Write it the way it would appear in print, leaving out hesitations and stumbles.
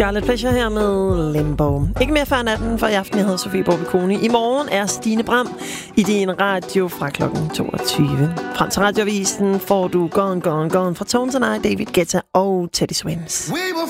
Scarlet Pleasure her med Limbo. Ikke mere før natten, for i aften jeg hedder Sofie Borbekone. I morgen er Stine Bram i din radio fra klokken 22. Frem til radioavisen får du Gone, Gone, Gone fra Tones and I, David Guetta og Teddy Swims.